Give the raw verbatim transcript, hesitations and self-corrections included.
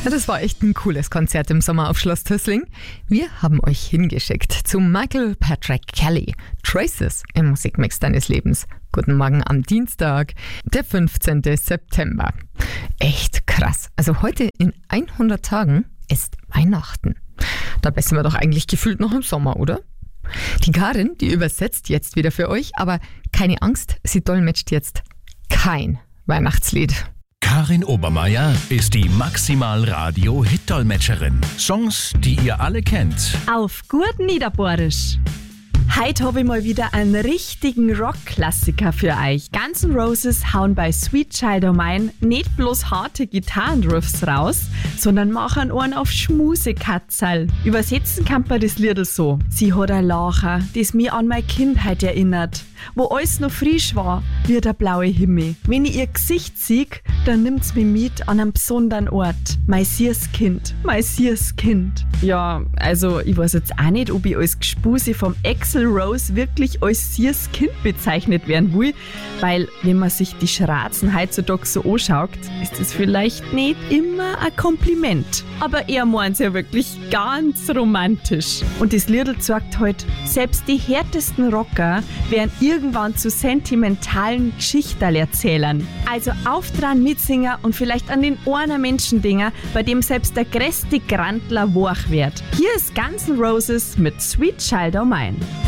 Ja, das war echt ein cooles Konzert im Sommer auf Schloss Tössling. Wir haben euch hingeschickt zu Michael Patrick Kelly. Traces im Musikmix deines Lebens. Guten Morgen am Dienstag, der fünfzehnten September. Echt krass. Also heute in hundert Tagen ist Weihnachten. Dabei sind wir doch eigentlich gefühlt noch im Sommer, oder? Die Karin, die übersetzt jetzt wieder für euch, aber keine Angst, sie dolmetscht jetzt kein Weihnachtslied. Karin Obermeier ist die Maximal-Radio-Hit-Dolmetscherin. Songs, die ihr alle kennt. Auf gut Niederbohrisch. Heute habe ich mal wieder einen richtigen Rock-Klassiker für euch. Guns N' Roses hauen bei Sweet Child O' Mine nicht bloß harte Gitarrenriffs raus, sondern machen einen auf Schmusekatzerl. Übersetzen kann man das Lied so. Sie hat ein Lacher, das mich an meine Kindheit erinnert, wo alles noch frisch war, wie der blaue Himmel. Wenn ich ihr Gesicht sehe, dann nimmt's mich mit an einem besonderen Ort. Mein süßes Kind, mein süßes Kind. Ja, also ich weiß jetzt auch nicht, ob ich als Gespuse vom Axl Rose wirklich als süßes Kind bezeichnet werden will, weil wenn man sich die Schratzen heutzutage so anschaut, ist das vielleicht nicht immer ein Kompliment. Aber er meint's ja wirklich ganz romantisch. Und das Liedl sagt halt, selbst die härtesten Rocker werden irgendwann zu sentimentalen Geschichten erzählen. Also auf dran mitsingen und vielleicht an den einen Menschendinger, bei dem selbst der größte Grandler wach wird. Hier ist Guns N' Roses mit Sweet Child O' Mine.